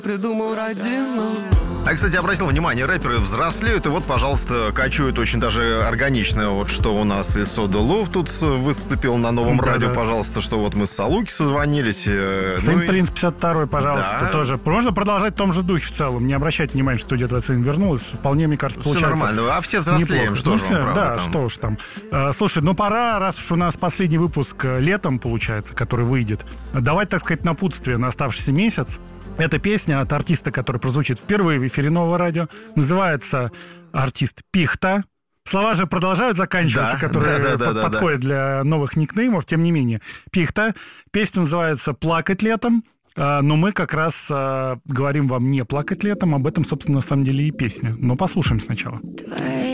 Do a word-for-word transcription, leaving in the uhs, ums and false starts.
Придумал родину. А, кстати, обратил внимание, рэперы взрослеют, и вот, пожалуйста, качают очень даже органично. Вот что у нас и Сода Лов тут выступил на новом Да, радио, да. пожалуйста, что вот мы с Салуки созвонились. э, ну Сейнт и- Принц пятьдесят второй, пожалуйста, Да. тоже. Можно продолжать в том же духе в целом. Не обращайте внимания, что студия двадцать один вернулась. Вполне, мне кажется, Все получается нормально, а все взрослеем, неплохо. что Ну, же все, вам, правда, да, там? что уж там. Э, Слушай, ну пора, раз уж у нас последний выпуск э, летом, получается, который выйдет, давать, так сказать, напутствие на оставшийся месяц. Это песня от артиста, который прозвучит впервые в эфире Нового радио. Называется артист Пихта. Слова же продолжают заканчиваться, Да, которые да, да, да, под- да, да. подходят для новых никнеймов. Тем не менее, Пихта. Песня называется «Плакать летом». А, Но мы как раз а, говорим вам не плакать летом. Об этом, собственно, на самом деле и песня. Но послушаем сначала. Твои